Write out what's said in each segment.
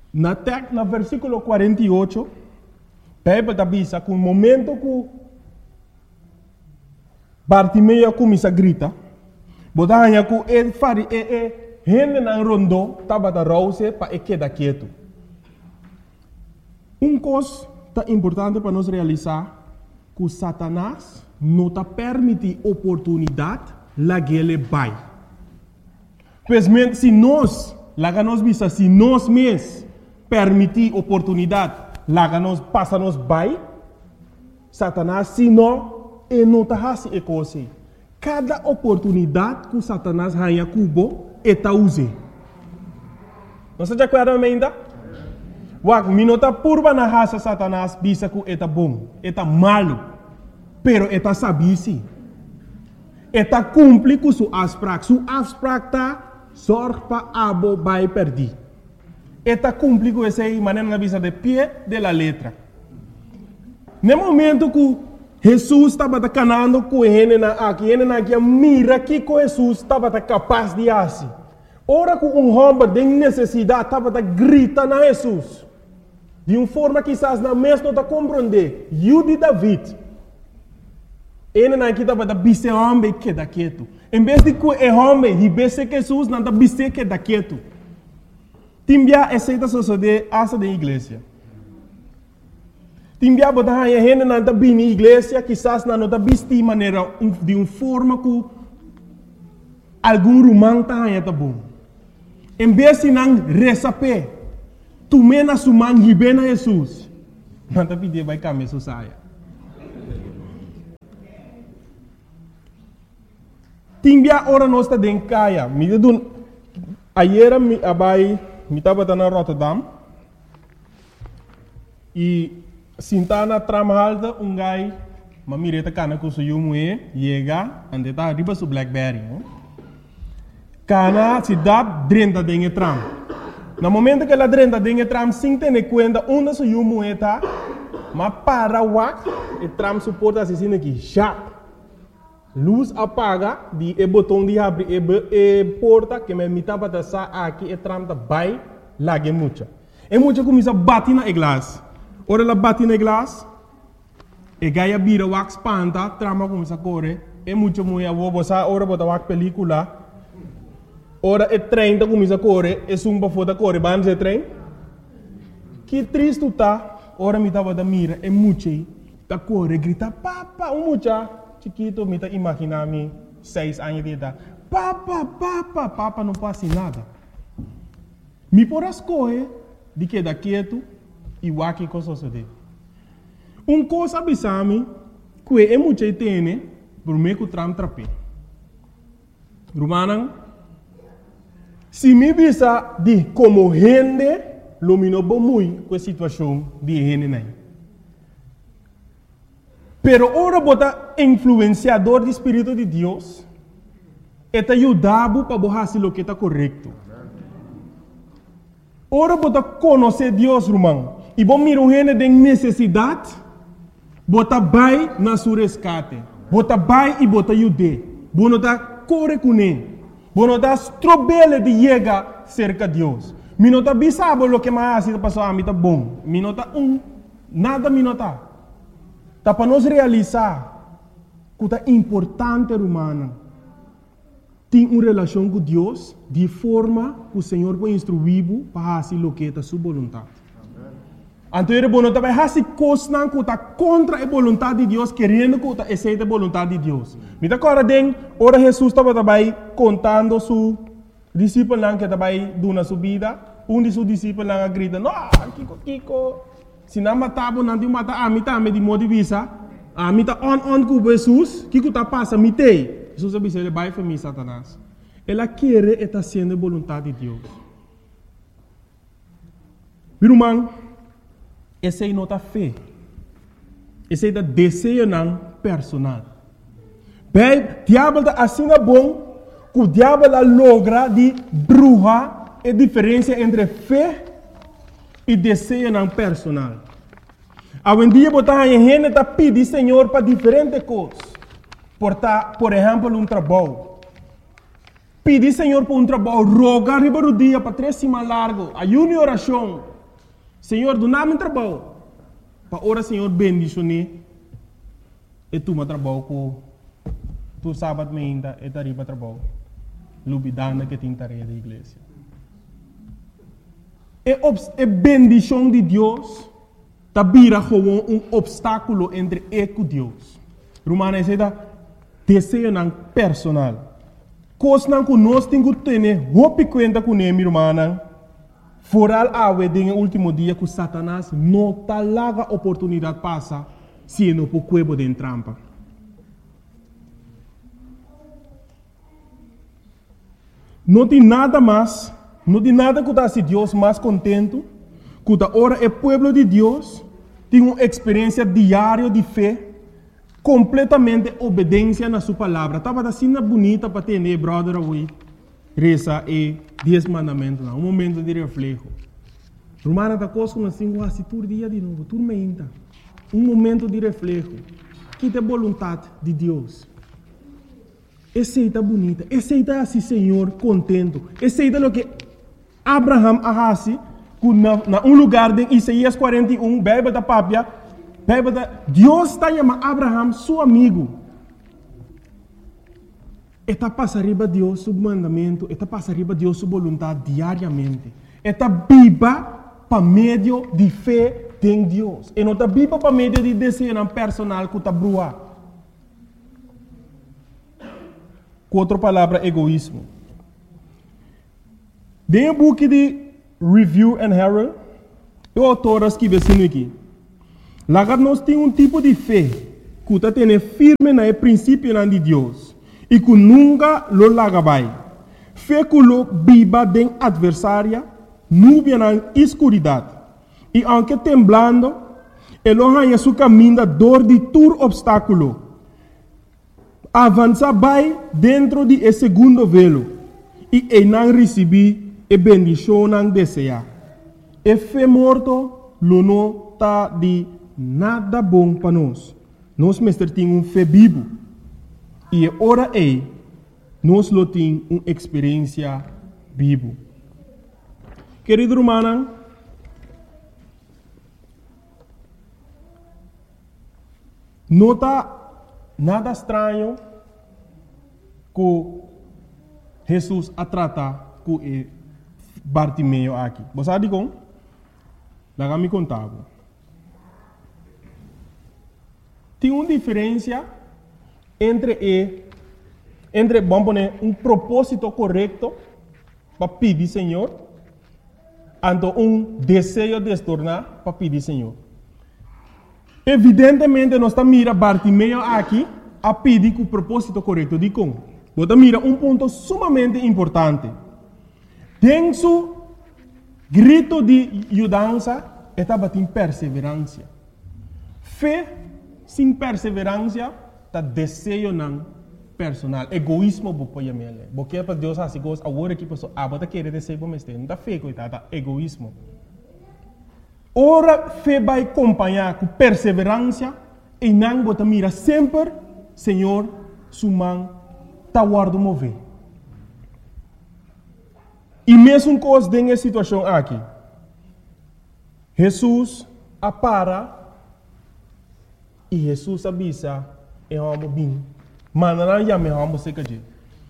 Na versículo 48, Bíblia está dizendo que no momento que Bartimeu começa a gritar, botando que ele faz gente na rondo, estava da rouse para ele quedar quieto. Coisa importante para nós realizar, que Satanás não está permitindo oportunidade lá que ele vai. Pois se nós mesmos permitir oportunidade, lá que nós passamos vai, Satanás, se não, ele não está fazendo coisa. Cada oportunidade que Satanás ganha cubo, ele está usando. Não se acorda ainda? Wak, minota purba na raça Satanás, bisa que ele bom, ele malo, pero ele sabe sim. Ele cumpre com sua afspraak. Sua afspraak está zorg para abo vai perder. Ele cumpre com essa maneira na bisa de pé de la letra. No momento que Jesus estava canando com ele aqui, mira que Jesus estava capaz de fazer. Ora que homem tem necessidade, estava gritando a Jesus. De uma forma que quizás na mesma não está compreender. Eu de David. Ele aqui estava da bise homem que está quieto. Em vez de que o homem e bise Jesus não está bise que está quieto. Timbia aceita suceder essa da igreja. Timbia botar a gente não está bem na igreja, quizás não está bise de maneira de uma forma que algum romano está bom. Em vez de não receber, tu mena sumang hibena Jesus. Não está pedindo vai caminhar saia. Timbia ora nós está dentro caia. Ayer me estava na Rotterdam e sintana trama alta gai mamireta cana com seu moe chega ande tá riba su Blackberry. Cana se dá drenta dentro tram. No momento que ela drenta dentro tram sem ter conta onde seu moe tá, mas para wak e tram suporta assim aqui já. Luz apaga, o botão de abrir e porta que me mitava da sa aqui e tram da vai lá que muita. E muita começa a bater na glass. Ora ela bate na glass, e gaia bira wax panta, trama começa a correr. E muita mulher vou botar ora botar wax película. Ora e trem começa a correr, e sumba foda correr, vamos de trem. Que triste tá. Ora me tava da mira, e muita tá correr, grita papa, mucha. Chiquito, me tá imaginando 6 anos de idade. Papa, não passa nada. Me por as correr, de que da quieto, e o que coisa sucede. Coisa abisame, que é muito tem, por meio que o tram trape. Romana, se me visa de como gente, lumino bom muito com a situação de gente não. Pero ora bota influenciador do Espírito de Deus, eta ajudava para fazer o que está correto. Ora bota conhecer Deus, irmão. E bom mira um gente tem necessidade, bota vai na sua resgate, bota vai e bota ajude, bota tá corre com ele, bota strobele de chegar cerca de Deus. Minota bisabo o que mais assim passou a mim tá bom, minota nada minota. Tá para nós realizar que é importante, humana, ter uma relação com Deus de forma que o Senhor vai instruir para fazer o que é a sua vontade. Então, ele vai fazer coisas que está contra a vontade de Deus, querendo que aceite a vontade de Deus. Me agora, ora Jesus estava também contando seu discípulo que estava dando sua vida. De seus discípulos grita, não, Kiko. Se não matava, não tinha matado a mim também de modo de vista. A mim está on com Jesus. O que está passando? Me tem. Jesus disse, ele vai para mim, Satanás. Ela quer estar sendo a vontade de Deus. Meu irmão, essa é a nossa fé. Esse é o desejo personal. Bem, o diabo está assim bom que o diabo logra de bruxa a diferença entre fé e desejo personal. Hoje dia, a gente está pedindo Senhor para diferentes coisas. Por exemplo, um trabalho. Pedir Senhor por um trabalho, rogar riba do dia para 3 semanas largo, ayuno e oração. Senhor, do nome trabalho. Para ora, Senhor, bendicionar. E tu me trabalho com tu sábado ainda e tariba trabalho. Lubidana que tem tarefa da igreja. E bendição de Deus tá vira como obstáculo entre eu e Deus. Romana diz desejo não personal. Coisa que nós temos que ter roupa conta com ele, irmã. Foral awe no último dia que Satanás não tá larga oportunidade passa se não por cuebo de trampa. Não tem nada mais, não tem nada que dá se Deus mais contento, que da hora o povo de Deus tem uma experiência diária de fé, completamente obediência na sua palavra. Estava assim bonita para ter, brother, hoje, reza e 10 mandamentos, um momento de reflexo. Romana da coisa assim, assim, todo dia de novo, tudo ainda. Um momento de reflexo, que tem vontade de Deus. Aceita bonita, aceita assim, Senhor, contento. Aceita o que Abraham arrasi, na lugar de Isaías 41, Bíblia da Pápia, Deus está chamando Abraham seu amigo. Está passando arriba Deus seu mandamento, está passando arriba Deus sua vontade diariamente. Está viva para meio de fé em Deus. E não está viva para meio de desejo personal que está brua. Com outra palavra, egoísmo. Dentro do book de Review and Herald, o autor escreve assim aqui. Lá nós temos tipo de fé que está tendo firme no princípio de Deus e que nunca lo larga vai. Fé que lo viva de adversária, nuvem na escuridade. E aunque temblando, ele ganha seu caminho dor de todo obstáculo. Avança vai dentro de esse segundo velo e não recebi a bendição não deseja. E fé morto, lo não está de nada bom para nós. Nós mestre temos fé vivo. E ora nós lo temos uma experiência vivo. Querido irmão, não está nada estranho que Jesus a tratar com Bartimeu aqui. Você sabe como? Lá me contava. Tem uma diferença entre vamos poner, um propósito correto para pedir Senhor, e desejo de se tornar para pedir Senhor. Evidentemente, nós estamos mirando Bartimeu aqui a pedir com o propósito correto. De como? Você mira um ponto sumamente importante. Tem seu grito de ajudança, estava em perseverança. Fé sem perseverança, está desejo não personal. Egoísmo, você pode porque para Deus assim gosta, agora que pessoa, você quer desejo para mim, não está fé, coitada, egoísmo. Ora, fé vai acompanhar com perseverança e não você mira sempre, Senhor, sua mão está guardando mover. E mesmo coisa nessa situação aqui, Jesus apara e Jesus avisa e vamos bem. Mas não já me vamos se cair.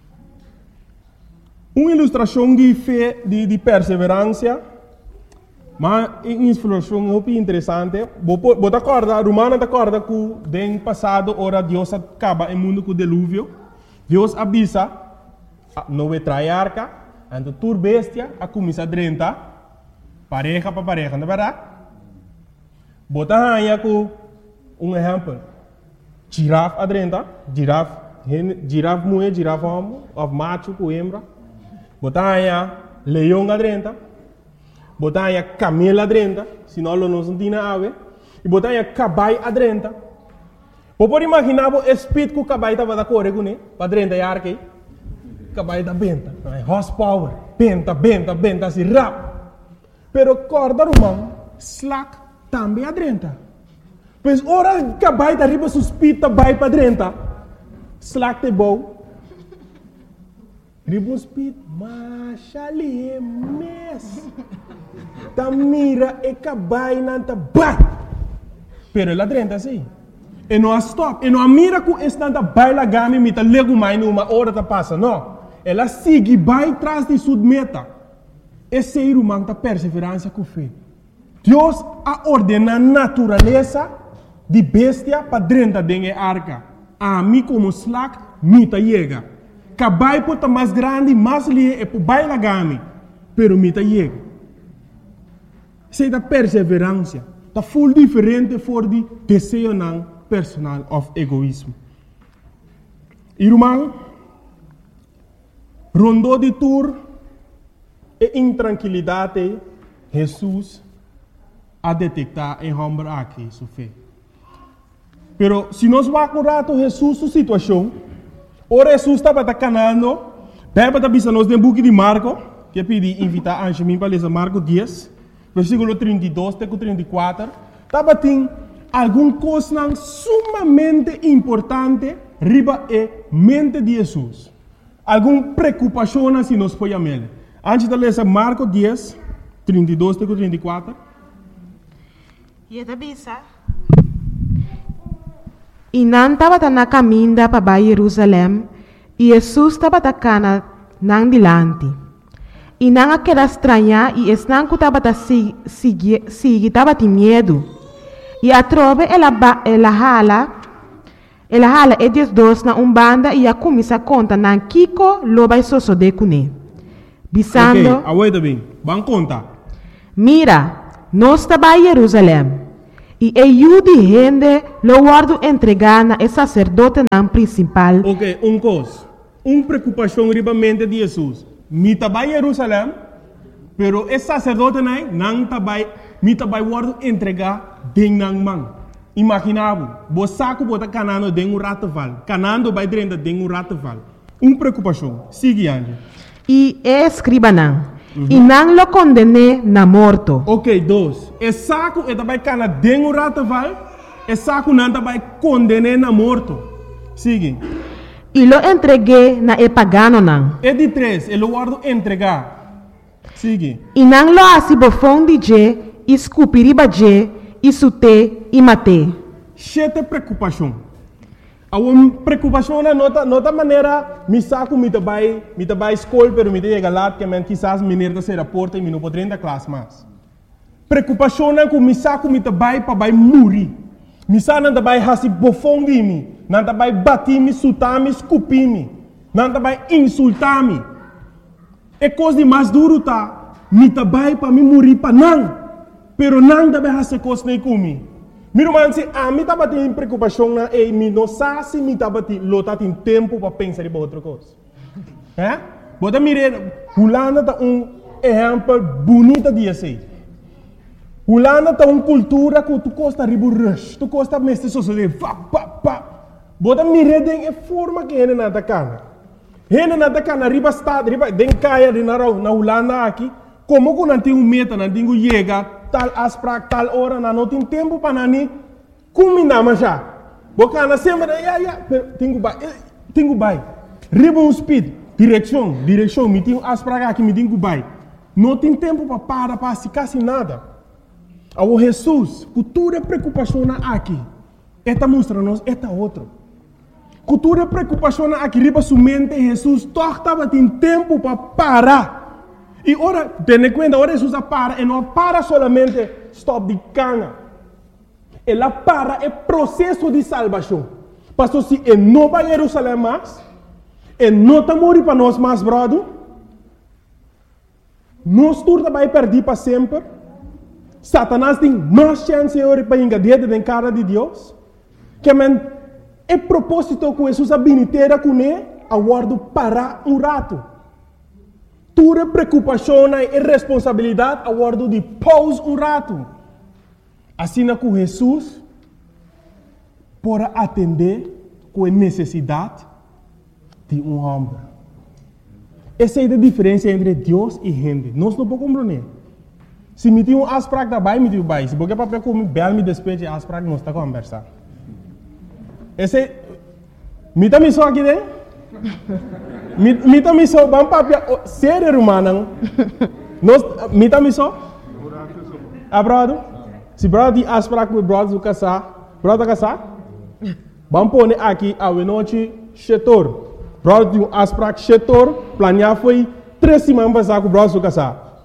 Uma ilustração de fé, de perseverança, mas uma ilustração muito interessante. Você acorda, Romana acorda que no passado, ora Deus acaba o mundo com o dilúvio. Deus avisa, não vai trair arca, então toda bestia a começar a drentar, pareja para pareja, não é verdade? Você ganha com um exemplo. Girafa adrenta, girafa mulher, girafa homem, macho com hembra. Botanya leão adrenta, botanya camelo adrenta, senão não tem ave. E botanya caballo adrenta. Você pode imaginar o espírito que o caballo estava da correr com ele, para adrenta e arque. Caballo da benta, horsepower, benta, assim rápido. Pero corda romano, slack também adrenta. Pois ora cabai da riba suspita vai para dentro. Slack te bom. Riba suspita, mas ali é mes. ta mira e cabai nanta bat. Pero ela drenta assim. E não stop. E não mira com esse nanta baila gami mita lego mais numa hora ta passa. Não. Ela sigue vai atrás de sua meta. Esse ser humano ta perseverança com fé. Deus a ordena a natureza de bestia para drenta dengue arca. A mim como slack mita chega. Cabai pota mais grande, mais lie e po baila gami. Pero mita chega. Sei da perseverança. Tá full diferente for de desejo não personal of egoísmo. Irmão, rondou de tour e intranquilidade, Jesus a detectar em homem aqui, sua fé. Pero se nós vamos acordar Jesus sua situação, ora Jesus estava canando, beba da bisa nós no book de Marco, que pedi invitar a mim para ler Marco 10, versículo 32 até 34, estava tem alguma coisa sumamente importante riba e mente de Jesus. Alguma preocupação se nós foi a ele. Antes de ler Marco 10, 32 até 34. E a bisa. E não estava na caminho para Jerusalém, e Jesus estava na não dilante. E não aquela estranha, e não que estava seguir, estava de medo. E a trove ela hala e diz dois na banda e a começa a contar na Kiko lo vai sosso de cune. Bisando. Ok, aguenta bem. Vamos contar. Mira, nós estava em Jerusalém. E eu de gente lo guardo entregar na sacerdote na principal. Ok, coisa. Preocupação ribamente de Jesus. Mi tabai Jerusalém, pero esse sacerdote não tabai, mi tabai guardo entregar den nang man. Imaginavo, bo saco bota canando den rataval, canando vai drenda den rataval. Preocupação. Sigue ande. E escriba não. E não lo condene na morto. Ok, dois. E saco e tabai cana den rataval, e saco não tabai condene na morto. Sigue. E lo entreguei na pagano não. E de três, ele guardo entregar. Sigue. E não lo asibofão de je, escupiriba je, isute e mate. Chete preocupação. A uma preocupação na nota maneira, me saco me tabai escola, pero me chega lá que men quizás menina ser a porta e me não pode entrar classe mais. Preocupação na com me saco me tabai para vai morrer. Me saco não tabai hasi bofão de mim, não tabai bater me, sutar me, escupir me, não tabai insultar me. É coisa de mais duro tá, me tabai para me morrer para não, pero não tabai hasi coisa nem comigo. Meu irmão, se a mim estava tendo preocupação na e me não sabe se me estava tendo tempo para pensar em outra coisa. É? Bota mire, Holanda tá exemplo bonito de assim. Holanda tá cultura que tu costa ribu rush, tu costa mestre sociedade, Bota mire den forma que ele nada cana. Ele nada cana riba estado, riba den caia de na Holanda aqui, como que não tem meta, não tem chega tal asprak tal hora não tem tempo para nani combinar mas já boca na semana tenho bai ribbon speed direção me tenho asprak aqui me tenho bai não tem tempo para se quase nada ao Jesus cultura preocupação aqui esta mostra nos esta outro cultura preocupação aqui riba sua mente Jesus torta tem tempo para parar. E ora, tenha conta, ora Jesus para, e não para solamente stop de cana. Ela para é processo de salvação. Pastor, se ele não vai a Jerusalém mais, ele não está morrendo para nós mais, brother, nós todos vai perder para sempre. Satanás tem mais chance para engadir na cara de Deus. Que é propósito que Jesus habilitera com ele, aguardo parar rato. Tua preocupação e responsabilidade a guardo de pause rato. Assim que Jesus pode atender com a necessidade de homem. Essa é a diferença entre Deus e gente. Nós não podemos compreender. Se me tem asprak da bai, me tem bai. Se porque papel como bel me despeje asprak, nós está conversando. Esse me também só aqui dentro. Me também só bam papel ser humano. Nós me também só Ah, brother? Se brother tem aspraak com brother do casar, brother casar? Vamos pôr aqui a noite setor. Brother tem aspraak setor, planear foi 3 semanas passar com brother do casar.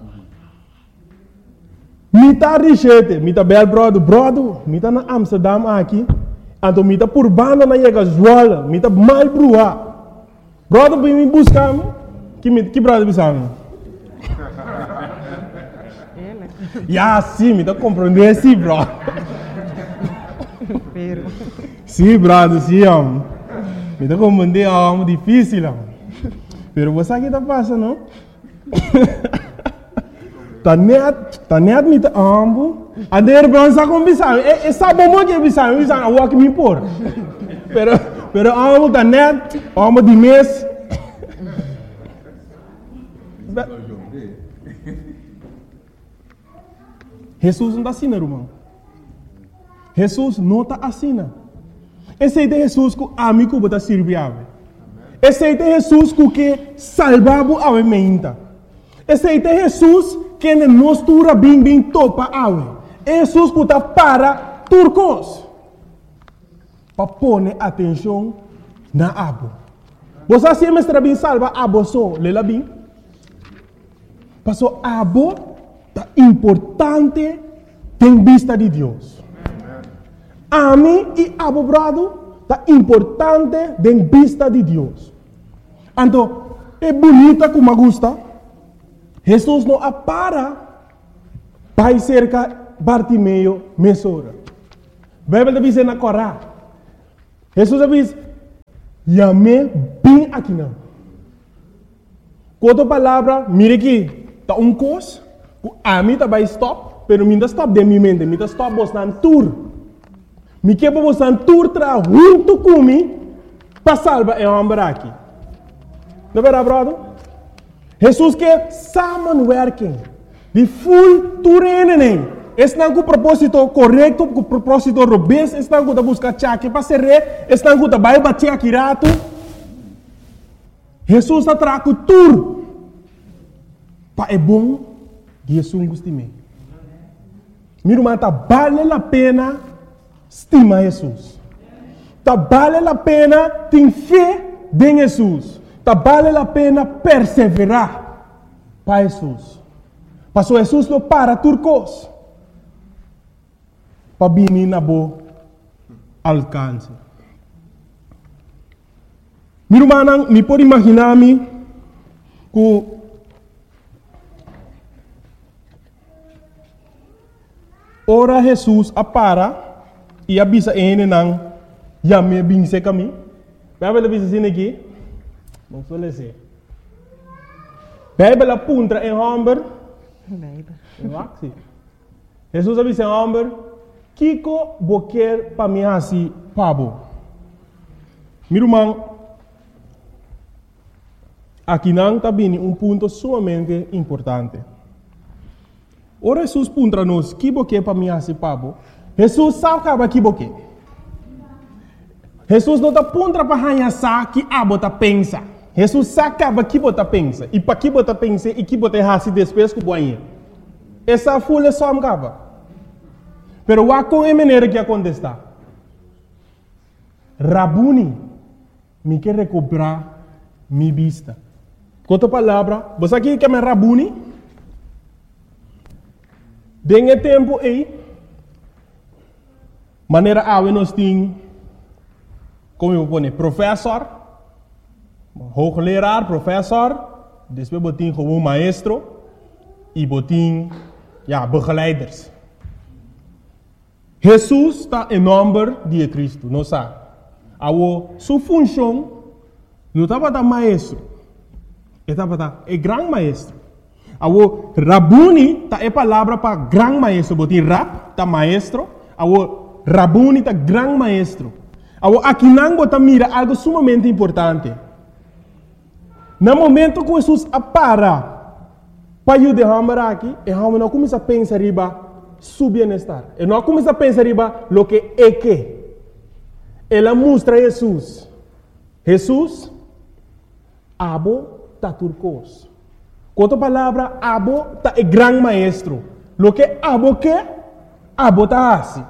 Mita richete, mita bel brother, mita na Amsterdam aqui, então mita por banda na chega Zwolle, mita mal brua. Brother vem me buscar, que brother bisamo? Ya, sim, me dá compreender, sim, bro. Sim, brother, sim, me dá compreender, é difícil, pero você aqui tá passando, não? Tá net, me tá ambo. A der bronza com bisamo, é sabe como que bisamo, a walk me por. Pero ambo tá net, ambo de mês. Jesus não está assim, irmão. Jesus não está assim. Esse é Jesus que a mim está servindo. Esse é Jesus que salvava a mente. Esse é Jesus que nos tura bem topa a Jesus que está para turcos. Para pôr atenção na abo. Você sempre está bem salva abo só, lela bem. Passou abo é importante em vista de Deus. A mim e abo brado é importante em vista de Deus. Então, é bonita como gosta. Jesus não para para cerca Bartimeu mesora. A Bíblia diz na Corá. Jesus diz, "Yame bem aqui não." Outra palavra, mire aqui, tá coisa. A mim tá vai stop, pero minta stop de minha mente, minta stop bostan tour. Me quebra bostan tour tra junto comigo para salvar o homem aqui. Não é verdade, brother? Jesus quer samenwerking, de full tourenen. Estão com o propósito correto, com o propósito robusto, estão com a buscar chaque para ser rei, estão com a vai bater aqui rato. Jesus está trazendo tour. Para é bom. Jesus gosta de mim. Meu irmão, vale a pena estimar Jesus. Vale a pena ter fé em Jesus. Vale a pena perseverar para Jesus. Pastor Jesus não para turcos. Para vir na boa alcance. Meu irmão, me pode imaginar-me que ora Jesus apara e avisa ele não me bem se caminho. Bíblia avisa assim aqui. Não sou lese. Bíblia apunta em homem. Jesus avisa em homem. Kiko boquer para mim assim pabo. Meu irmão, aqui não está bem ponto sumamente importante. Ora Jesus puntra nos que boque para mim assim pabo. Jesus sabe que boque. Jesus não está puntra para hanha sa que abo tá pensa. Jesus sabe que bota pensa e para que bota pensa e que bota hasi depois que boinha. Essa folha só amgava. Pero wa com a maneira que acontece. Rabuni me quer recuperar minha vista. Com outra palavra, você aqui que é Rabuni? Dengue tempo aí, maneira a nós tem, como eu vou dizer, professor, hoogleraar, professor, depois botin como maestro e botin, begeleiders. Jesus está em nome de Cristo, não sabe? Sua função não estava da maestro, estava da grande maestro. Awo Rabuni ta é palavra para grande maestro, botin rap ta maestro, awo Rabuni ta grande maestro. Awo aqui não bota mira algo sumamente importante. No momento que Jesus apara para ajudar aqui, e a não começa a pensar riba su bem-estar. E não começa a pensar riba lo que é que. Ela mostra Jesus. Jesus abo ta turcos. Com outra palavra, abo tá é grande maestro. Lo que abo tá assim.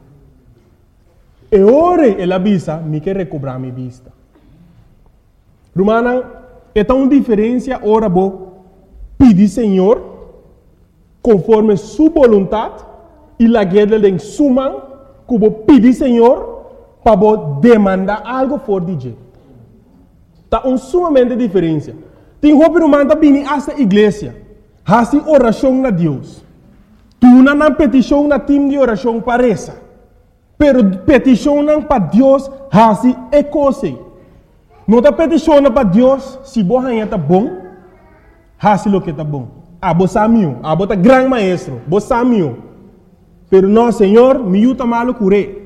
E ora ela avisa, me quer recobrar minha vista. Romana, é tão diferença ora bo pedir Senhor conforme sua vontade e la guerra em suma que bo pedir Senhor para bo demandar algo for DJ. Tá sumamente diferença. Tem roupa romana bini essa igreja, hasi oração na Deus. Tu não petição na time de oração parece. Pero petição para Deus hasi é coisa. Não está peticionando para Deus se você está bom, hasi lo que está bom. Abo samio, abo tá grande maestro, bo samio. Pero não, Senhor, me ajuda malo curé.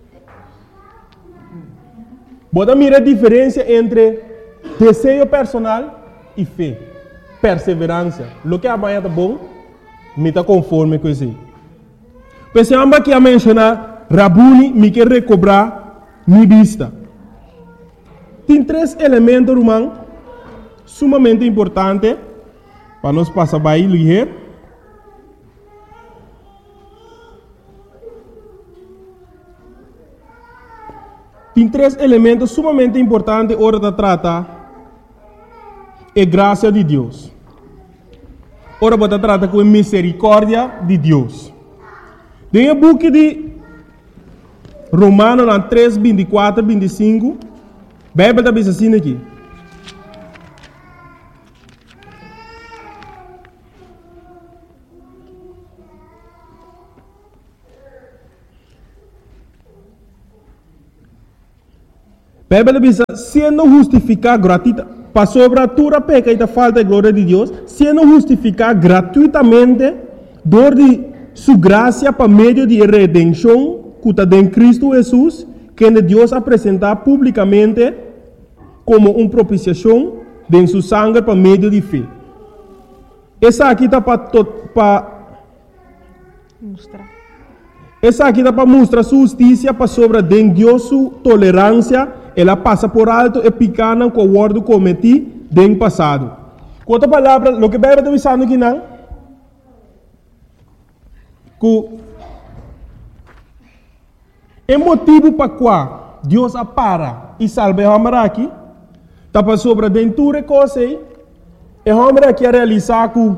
Bota mira a diferença entre desejo personal e fé, perseverança. Lo que amanhã está bom, me está conforme com isso. Pensamos que a mencionar, Rabuni me quer recobrar minha vista. Tem 3 elementos, irmão, sumamente importantes para nós passar by ligeiro. Tem 3 elementos sumamente importantes hora de tratar a graça de Deus. Ora bota trata com a misericórdia de Deus. Tem o book de Romanos 3, 24, 25. A Bíblia está bem assim aqui. A Bíblia diz, sendo justificado gratuitamente, para sobre a tua peca e a falta de glória de Deus, sendo justificado gratuitamente, por de sua graça, para meio de redenção, que está em Cristo Jesus, que Deus apresentar publicamente como uma propiciação de sua sangue para meio de fé. Essa aqui está para mostrar. Essa aqui está para mostrar sua justiça para sobre de Deus sua tolerância. Ela passa por alto e picana com o guardo cometi no passado. Com outra palavra, o que a Bíblia está dizendo aqui não? Que é motivo para qual Deus apara e salva o homem aqui, está para sobre dentro de coisa e o homem aqui a realizar que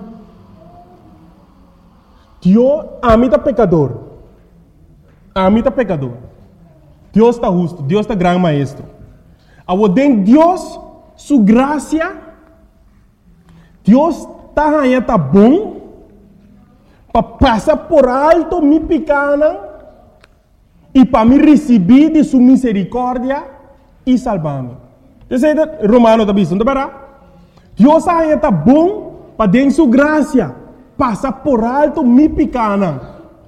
Deus ama o pecador. Ama o pecador. Deus está justo, Deus está grande maestro. Aonde Deus, sua graça, Deus está bom para passar por alto minha pequena e para me receber de sua misericórdia e salvar-me. Você Romano está dizendo, Deus está bom para dar sua graça, passar por alto minha pequena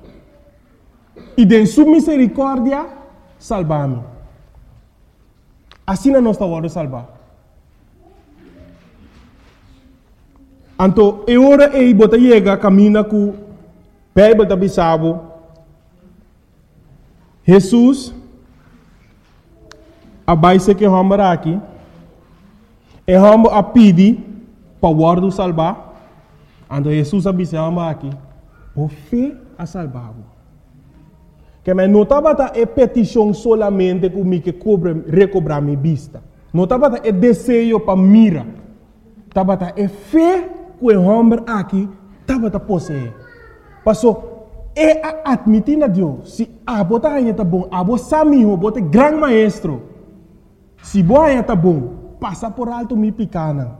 e de sua misericórdia salvar-me. Assim não está hora de salvar. Então, é hora de botar chega caminha com a Bíblia da Bissau. Jesus, a base que vamos aqui, é vamos a pedir para o guarda salvar. Então, Jesus a Bissau aqui, por fé a salvar. Que mas não estava a petição solamente para me que recobrar minha vista. Não estava a desejo para mira. Estava a fé que o homem aqui estava a possuir. Passou é a admitir a Deus. Se a bota aí está bom, a bota samiho, bota grande maestro. Se boa aí está bom, passa por alto minha pequena.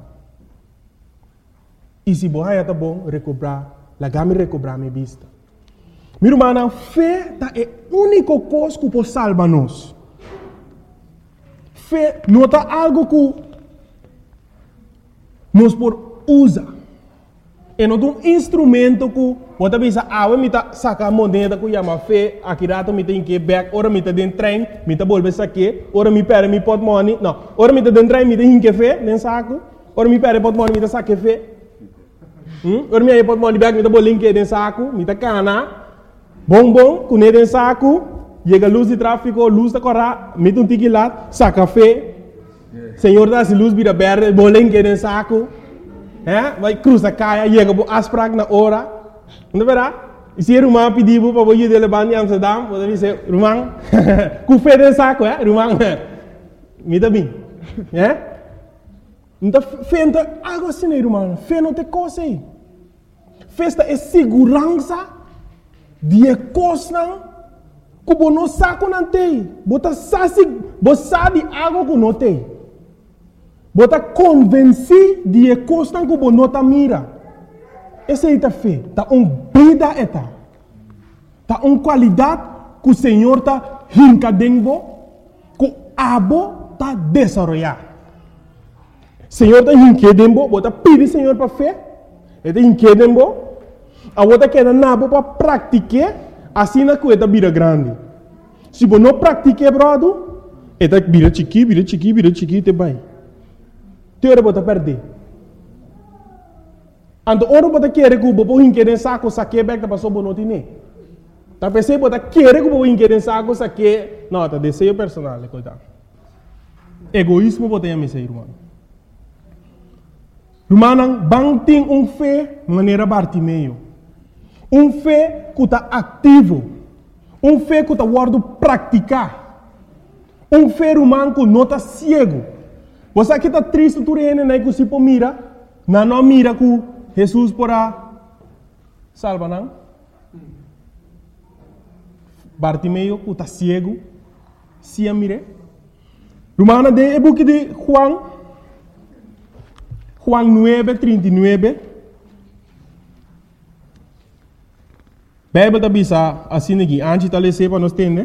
E se boa aí está bom, recobrar, recobrar minha vista. Minha irmã, fé é a única coisa que pode salvar-nos. Fé não é algo que nós podemos usar. É um instrumento que pode pensar, me está sacar a moneda que chama fé, aqui rato me tem que back, ora me está dentro do trem, me está volver saque, ora me perde, me pode money, não, ora me está dentro do trem, me tem que fé, dentro saco, ora me perde, pode money, me está saque fé. Ora me pode money back, me está bolinho dentro saco, me está cana. Bom, com ele em saco, chega a luz de tráfego, luz da corra, mete um tique lá, saca fé. Senhor dá se luz vira verde, bolinho em saco. Vai cruzar a caia, chega a asprag na hora, Não verá? E se Rumang pediu para você levar em Amsterdam, você dizer, Rumang, com fé de saco, Rumang, me dá bem. Então, fé não é algo assim, Rumang. Fé não tem coisa aí. Festa é segurança de coisa que você não sabe não tem. Você sabe algo que não tem. Você está convencido de coisa que você não está mira. Essa é a fé. Está vida eta. Está qualidade que o Senhor está rincadendo, que o abo está desenvolvendo. O Senhor está rincadendo, você está pedindo o Senhor para fé. Ele está rincadendo, a você quer nabo para praticar, assim na coisa vira grande. Se você não praticar, brother, ele vira chiqui, te vai. Teora você perder. Ando ora bota querer que o bobo inquérem saco saque back da passou bonoti ne. Tá pensei bota querer que o bobo inquérem saco saque, não, tá desejo personal, coitado. Egoísmo bota ya me sei, irmão. Irmão, bang tem fé maneira Bartimeu. Fé que tá ativo. Fé que tá guardo praticar. Fé irmão que não tá cego. Você aqui tá triste tu rene né que se po mira, não mira que Jesus porá salva não? Bartimeu que está cego, se a mire. Romana de book de Juan 9:39. Bíblia está bisa assim aqui, antes de ler para nós entender.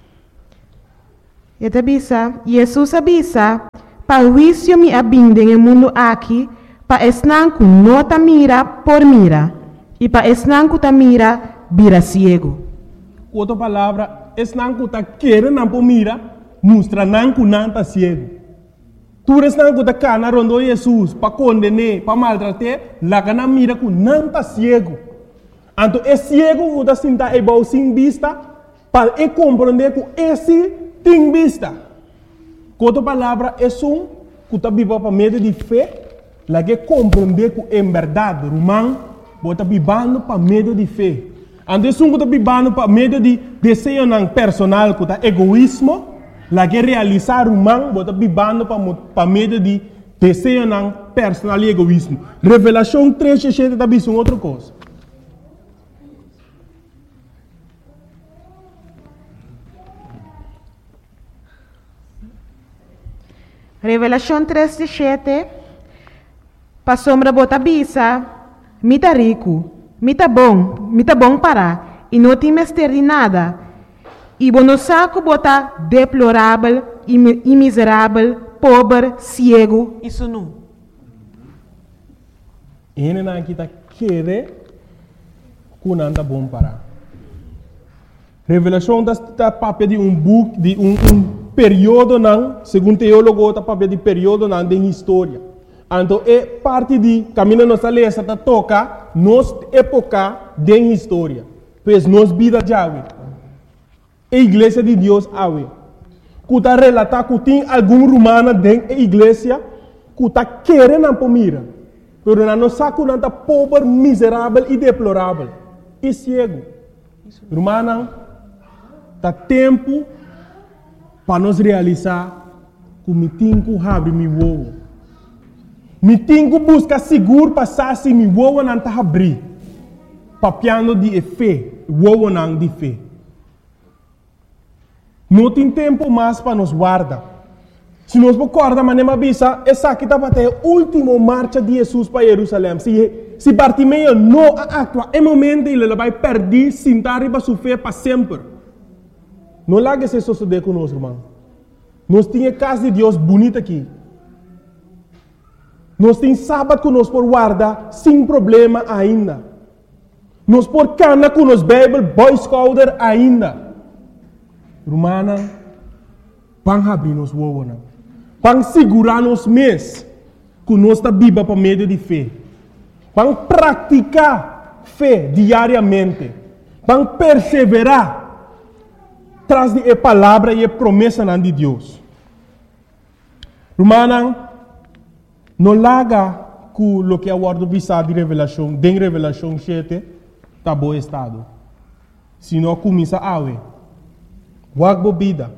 E está bisa, Jesus avisa, para o juízo me abinde no mundo aqui, para esnanco não ta mira por mira, e para esnanco ta mira, vira ciego. Outra palavra, esnanco ta querer não por mira, mostra nanco não ta ciego. Tu esnanco ta cana rondo Jesus, para condenar, para maltratar, lá cana mira que não ta ciego. Então, é ciego que está sentado e bom sem vista, para compreender que esse tem vista. Outra palavra, é que está vivo para meio de fé, lá que compreender que em verdade, Romão, está vivendo para meio de fé. Então, está vivendo para meio de desejo personal, que é egoísmo, lá que realizar Romão, está vivendo para meio de desejo personal e egoísmo. Revelação 3:7 está vendo outra coisa. Revelação 3:7. Pa sombra bota bisa, mita rico, mita bom para, e não tem mestre de nada. E bono saco bota deplorável, e miserável, pobre, cego, isso não. Ele não está querendo que não está bom para. Revelação está papel de book, de período não, segundo teólogo, está papel de período não de história. Então, é parte de caminho nossa lesa está toca nos época de história. Pois nos vida de ave. A igreja de Deus ave. Que está relatar que tem algum romano dentro da igreja que está querendo para mira. Pero não sabe que está pobre, miserável e deplorável. E cego. Romano, está tempo para nós realizar que me tem que abrir meu ovo. Me tenho que buscar seguro passar se me voa não está abrir. Papiando de fé, voa não de fé. Não tem tempo mais para nos guardar. Se nós recordamos, mas não avisa, essa aqui está para ter a última marcha de Jesus para Jerusalém. Se Bartimeu não atua, é momento ele vai perder, sentar e sofrer para sempre. Não largue esse suceder conosco, irmão. Nós temos a casa de Deus bonita aqui. Nós temos sábado que nós por guardar sem problema ainda. Nós por cana com nós Bible, Boy Scouter ainda. Romana, vão abrir nos wowana. Vão segurar nos mês que nós está viva para meio de fé. Vão praticar fé diariamente. Vão perseverar traz de palavra e promessa de Deus. Romana, não larga com o que a guarda visar de revelação, de revelação 7, tá bom estado. Se não começa a awe. Wag bebida.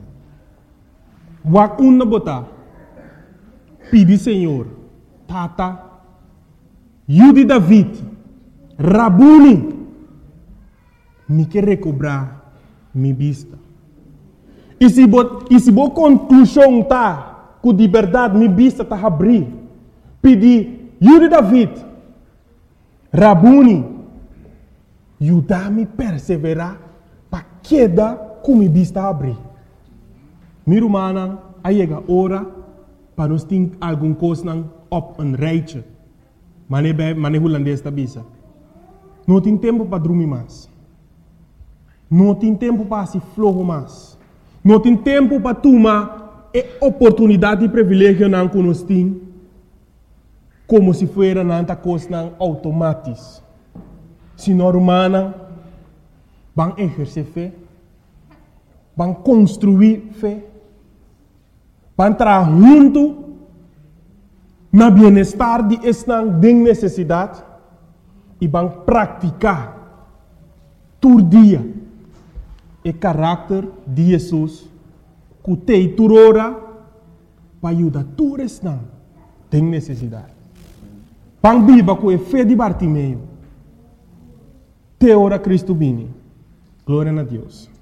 Wag na botar. Pedi Senhor. Tata. Yudi David. Rabuni. Me quer recobrar minha vista. E se bo conclusão tá, que de verdade minha vista tá abrir. Pedi, Yudi David, Rabuni, ajuda-me a perseverar para queda com minha vista abrir. Minha irmã, aí chega a hora para nós ter alguma coisa op een rijtje. Mane holandês da bisa. Não tem tempo para dormir mais. Não tem tempo para se flojo mais. Não tem tempo para tomar a oportunidade e privilégio não que nós temos, como se fosse nanta coisa automática. Se nós humanos vão exercer fé, vão construir fé, vão trabalhar junto na bem-estar de esta necessidade e vão praticar todo dia o caráter de Jesus que tem turora para ajudar todos que têm necessidade. Vão viver com a fé de Bartimeu. Te ora Cristo bene. Glória a Deus.